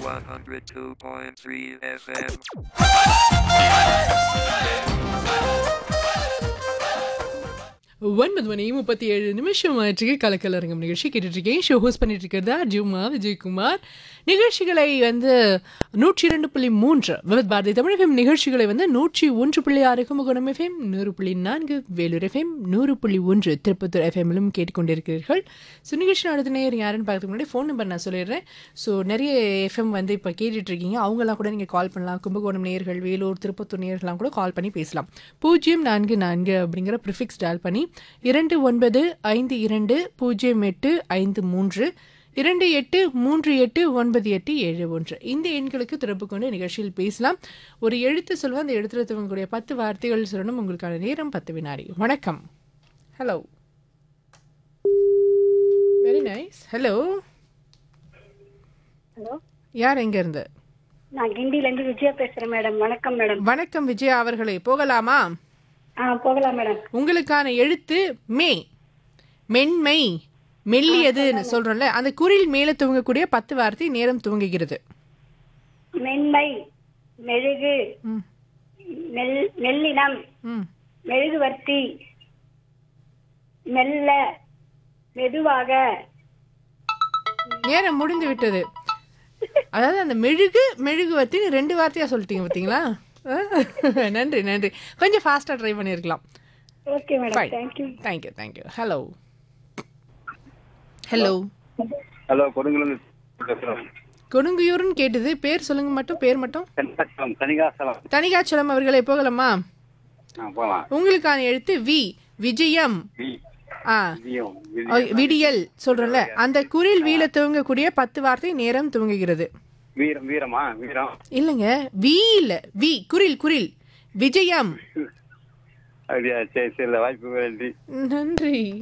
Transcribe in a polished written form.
102.3 FM. 9:37 ஆயிடுச்சு. கலக்கலரங்கம் நிகழ்ச்சி கேட்டுட்டு இருக்கேன். ஷோ ஹோஸ்ட் பண்ணிட்டு இருக்கிறது அர்ஜுமா விஜயகுமார். நிகழ்ச்சிகளை 102.3 விவித் பாரதி தமிழ் FM நிகழ்ச்சிகளை 101.6 கும்பகோணம் FM, 100.4 வேலூர் FM, 100.1 திருப்பத்தூர் FMலும் கேட்டுக்கொண்டிருக்கிறீர்கள். ஸோ நிகழ்ச்சி நடத்த நேரம் யாருன்னு பார்க்கறதுக்கு முன்னாடி ஃபோன் நம்பர் நான் சொல்லிடுறேன். ஸோ நிறைய FM இப்போ கேட்டுட்டு இருக்கீங்க. அவங்களாம் கூட நீங்கள் கால் பண்ணலாம். கும்பகோணம் நேயர்கள், வேலூர், திருப்பத்தூர் நேயர்கள்லாம் கூட கால் பண்ணி பேசலாம். 044 அப்படிங்கிற ப்ரிஃபிக்ஸ் டயல் பண்ணி 29520853 28389871 இந்த எண்களுக்கு தொடர்பு கொண்டு நிகழ்ச்சியில் பேசலாம். ஒரு எழுத்து சொல்லுவேன், அந்த எழுத்துல துவங்கக்கூடிய 10 வார்த்தைகள் சொல்லணும். உங்களுக்கான நேரம் 10 வினாடி. வணக்கம். Hello. Very nice. Hello. Hello, யார் எங்க இருந்து? நான் கிண்டில இருந்து விஜயா பேசுறேன் மேடம். வணக்கம் மேடம். வணக்கம் விஜயா அவர்களே, போகலாமா? போகலாம் மேடம். உங்களுக்கான எழுத்து மே. மென்மை, மெல்லியதுன்னு சொல்றோம்ல, அந்த குறில் மேல துவங்கக்கூடிய 10 வார்த்தை நேரம் துவங்குகிறது. மென்மை, மெழுகு, மெல்லினம், மெழுகுவர்த்தி, மெல்ல, மெதுவாக. நேரம் முடிந்து விட்டது. அதாவது அந்த மெழுகுவர்த்தின்னு 2 வார்த்தையா சொல்லிட்டீங்க பார்த்தீங்களா? நன்றி நன்றி. கொஞ்சம் ஃபாஸ்டா ட்ரை பண்ணிருக்கலாம். Okay madam, thank you. Thank you. Hello. Hello. Hello, Kodungallur பேசுறோம். கொடுங்கையூர்னு கேட்டது. பேர் சொல்லுங்க மட்டும், பேர் மட்டும். தனிகாசலம். தனிகாச்சலம் அவர்களே, போகலாமா? போலாம். உங்களுக்கான எழுத்து வி. விஜயம். விடியல் சொல்றோம்ல, அந்த குறில் வீல துவங்கக்கூடிய 10 வார்த்தை நேரம் துவங்குகிறது. வீரமா? வீரம் இல்லங்க, வி இல்ல, வி. குறில் விஜயம். அப்படியா? சரி, வாய்ப்பு நன்றி. நன்றி.